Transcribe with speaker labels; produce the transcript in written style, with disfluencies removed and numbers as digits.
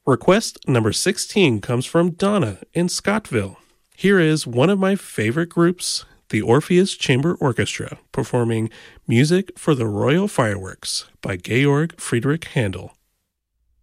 Speaker 1: Request number 16 comes from Donna in Scottville. Here is one of my favorite groups, the Orpheus Chamber Orchestra, performing Music for the Royal Fireworks by Georg Friedrich Handel.